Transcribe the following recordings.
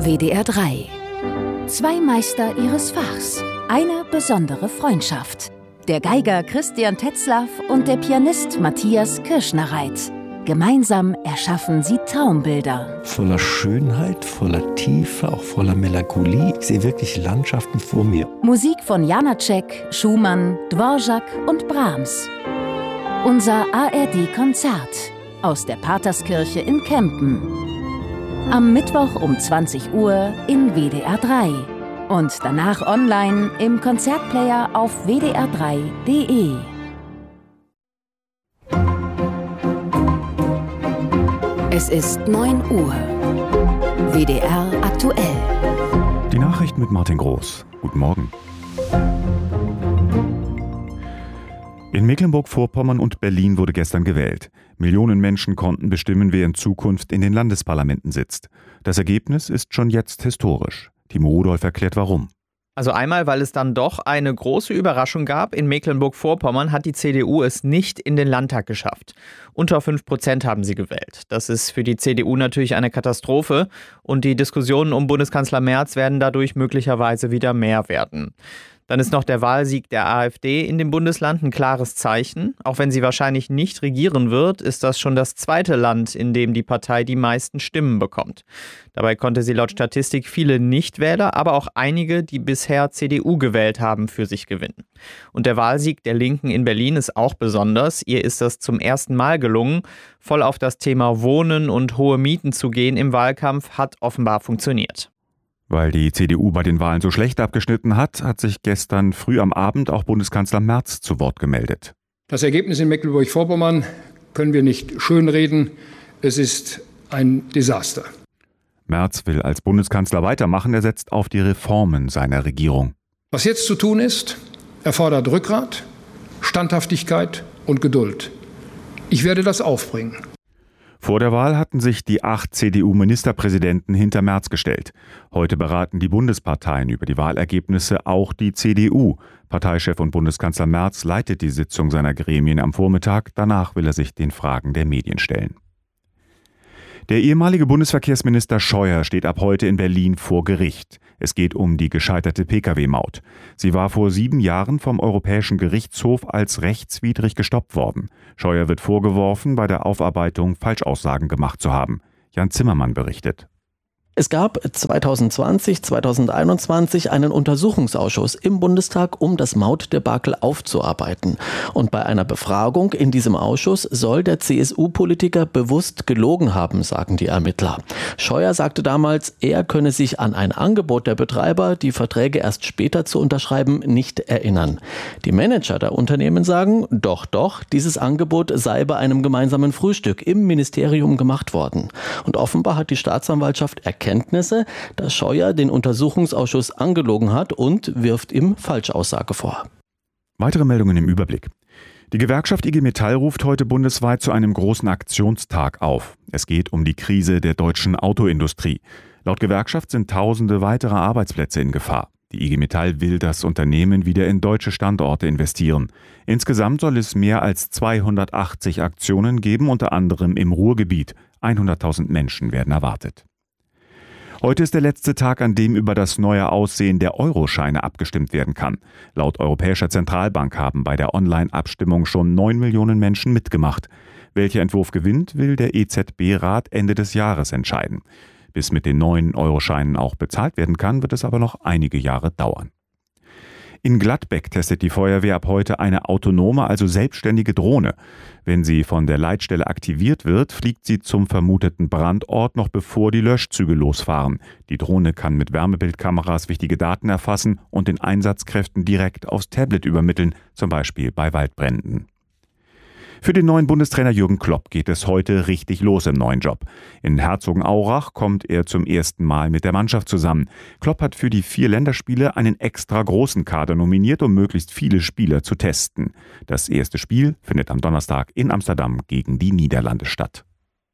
WDR 3. Zwei Meister ihres Fachs. Eine besondere Freundschaft. Der Geiger Christian Tetzlaff und der Pianist Matthias Kirschnereit. Gemeinsam erschaffen sie Traumbilder. Voller Schönheit, voller Tiefe, auch voller Melancholie. Ich sehe wirklich Landschaften vor mir. Musik von Janáček, Schumann, Dvořák und Brahms. Unser ARD-Konzert aus der Paterskirche in Kempen. Am Mittwoch um 20 Uhr in WDR 3 und danach online im Konzertplayer auf wdr3.de. Es ist 9 Uhr. WDR aktuell. Die Nachrichten mit Martin Groß. Guten Morgen. In Mecklenburg-Vorpommern und Berlin wurde gestern gewählt. Millionen Menschen konnten bestimmen, wer in Zukunft in den Landesparlamenten sitzt. Das Ergebnis ist schon jetzt historisch. Timo Rudolph erklärt warum. Also einmal, weil es dann doch eine große Überraschung gab. In Mecklenburg-Vorpommern hat die CDU es nicht in den Landtag geschafft. Unter 5% haben sie gewählt. Das ist für die CDU natürlich eine Katastrophe. Und die Diskussionen um Bundeskanzler Merz werden dadurch möglicherweise wieder mehr werden. Dann ist noch der Wahlsieg der AfD in dem Bundesland ein klares Zeichen. Auch wenn sie wahrscheinlich nicht regieren wird, ist das schon das zweite Land, in dem die Partei die meisten Stimmen bekommt. Dabei konnte sie laut Statistik viele Nichtwähler, aber auch einige, die bisher CDU gewählt haben, für sich gewinnen. Und der Wahlsieg der Linken in Berlin ist auch besonders. Ihr ist das zum ersten Mal gelungen. Voll auf das Thema Wohnen und hohe Mieten zu gehen im Wahlkampf hat offenbar funktioniert. Weil die CDU bei den Wahlen so schlecht abgeschnitten hat, hat sich gestern früh am Abend auch Bundeskanzler Merz zu Wort gemeldet. Das Ergebnis in Mecklenburg-Vorpommern können wir nicht schönreden. Es ist ein Desaster. Merz will als Bundeskanzler weitermachen. Er setzt auf die Reformen seiner Regierung. Was jetzt zu tun ist, erfordert Rückgrat, Standhaftigkeit und Geduld. Ich werde das aufbringen. Vor der Wahl hatten sich die 8 CDU-Ministerpräsidenten hinter Merz gestellt. Heute beraten die Bundesparteien über die Wahlergebnisse, auch die CDU. Parteichef und Bundeskanzler Merz leitet die Sitzung seiner Gremien am Vormittag. Danach will er sich den Fragen der Medien stellen. Der ehemalige Bundesverkehrsminister Scheuer steht ab heute in Berlin vor Gericht. Es geht um die gescheiterte Pkw-Maut. Sie war vor 7 Jahren vom Europäischen Gerichtshof als rechtswidrig gestoppt worden. Scheuer wird vorgeworfen, bei der Aufarbeitung Falschaussagen gemacht zu haben. Jan Zimmermann berichtet. Es gab 2020, 2021 einen Untersuchungsausschuss im Bundestag, um das Mautdebakel aufzuarbeiten. Und bei einer Befragung in diesem Ausschuss soll der CSU-Politiker bewusst gelogen haben, sagen die Ermittler. Scheuer sagte damals, er könne sich an ein Angebot der Betreiber, die Verträge erst später zu unterschreiben, nicht erinnern. Die Manager der Unternehmen sagen, doch, dieses Angebot sei bei einem gemeinsamen Frühstück im Ministerium gemacht worden. Und offenbar hat die Staatsanwaltschaft Erkenntnisse, dass Scheuer den Untersuchungsausschuss angelogen hat und wirft ihm Falschaussage vor. Weitere Meldungen im Überblick. Die Gewerkschaft IG Metall ruft heute bundesweit zu einem großen Aktionstag auf. Es geht um die Krise der deutschen Autoindustrie. Laut Gewerkschaft sind Tausende weitere Arbeitsplätze in Gefahr. Die IG Metall will das Unternehmen wieder in deutsche Standorte investieren. Insgesamt soll es mehr als 280 Aktionen geben, unter anderem im Ruhrgebiet. 100.000 Menschen werden erwartet. Heute ist der letzte Tag, an dem über das neue Aussehen der Euroscheine abgestimmt werden kann. Laut Europäischer Zentralbank haben bei der Online-Abstimmung schon 9 Millionen Menschen mitgemacht. Welcher Entwurf gewinnt, will der EZB-Rat Ende des Jahres entscheiden. Bis mit den neuen Euroscheinen auch bezahlt werden kann, wird es aber noch einige Jahre dauern. In Gladbeck testet die Feuerwehr ab heute eine autonome, also selbstständige Drohne. Wenn sie von der Leitstelle aktiviert wird, fliegt sie zum vermuteten Brandort, noch bevor die Löschzüge losfahren. Die Drohne kann mit Wärmebildkameras wichtige Daten erfassen und den Einsatzkräften direkt aufs Tablet übermitteln, zum Beispiel bei Waldbränden. Für den neuen Bundestrainer Jürgen Klopp geht es heute richtig los im neuen Job. In Herzogenaurach kommt er zum ersten Mal mit der Mannschaft zusammen. Klopp hat für die 4 Länderspiele einen extra großen Kader nominiert, um möglichst viele Spieler zu testen. Das erste Spiel findet am Donnerstag in Amsterdam gegen die Niederlande statt.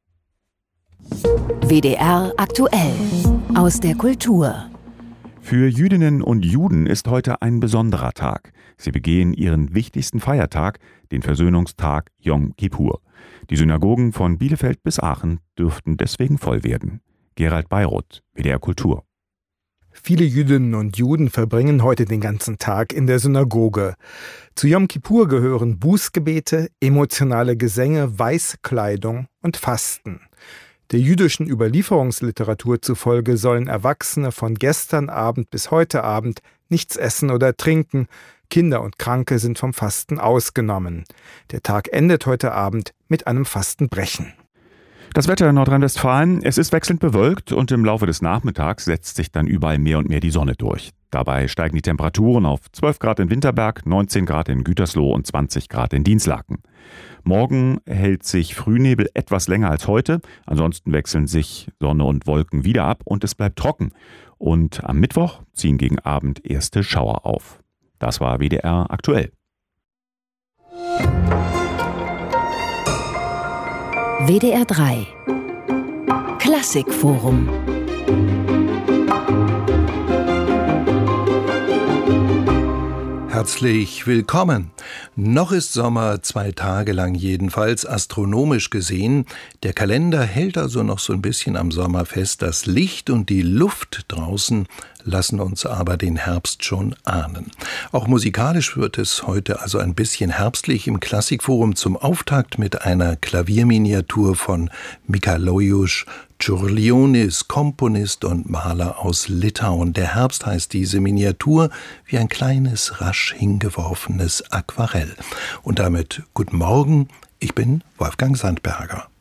WDR aktuell aus der Kultur. Für Jüdinnen und Juden ist heute ein besonderer Tag. Sie begehen ihren wichtigsten Feiertag, den Versöhnungstag Jom Kippur. Die Synagogen von Bielefeld bis Aachen dürften deswegen voll werden. Gerald Beiroth, WDR Kultur. Viele Jüdinnen und Juden verbringen heute den ganzen Tag in der Synagoge. Zu Yom Kippur gehören Bußgebete, emotionale Gesänge, Weißkleidung und Fasten. Der jüdischen Überlieferungsliteratur zufolge sollen Erwachsene von gestern Abend bis heute Abend nichts essen oder trinken. Kinder und Kranke sind vom Fasten ausgenommen. Der Tag endet heute Abend mit einem Fastenbrechen. Das Wetter in Nordrhein-Westfalen, es ist wechselnd bewölkt und im Laufe des Nachmittags setzt sich dann überall mehr und mehr die Sonne durch. Dabei steigen die Temperaturen auf 12 Grad in Winterberg, 19 Grad in Gütersloh und 20 Grad in Dinslaken. Morgen hält sich Frühnebel etwas länger als heute, ansonsten wechseln sich Sonne und Wolken wieder ab und es bleibt trocken. Und am Mittwoch ziehen gegen Abend erste Schauer auf. Das war WDR aktuell. WDR 3 Klassikforum. Herzlich willkommen. Noch ist Sommer, 2 Tage lang jedenfalls, astronomisch gesehen. Der Kalender hält also noch so ein bisschen am Sommer fest. Das Licht und die Luft draußen lassen uns aber den Herbst schon ahnen. Auch musikalisch wird es heute also ein bisschen herbstlich im Klassikforum zum Auftakt mit einer Klavierminiatur von Mikalojus Čiurlionis, Komponist und Maler aus Litauen. Der Herbst heißt diese Miniatur wie ein kleines, rasch hingeworfenes Aquarell. Und damit guten Morgen, ich bin Wolfgang Sandberger.